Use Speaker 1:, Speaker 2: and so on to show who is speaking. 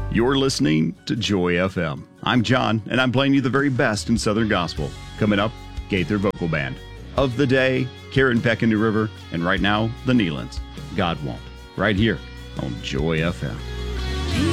Speaker 1: You're listening to Joy FM. I'm John, and I'm playing you the very best in Southern Gospel. Coming up, Gaither Vocal Band. Of the day, Karen Peck and New River, and right now, the Neelands. God Won't. Right here on Joy FM.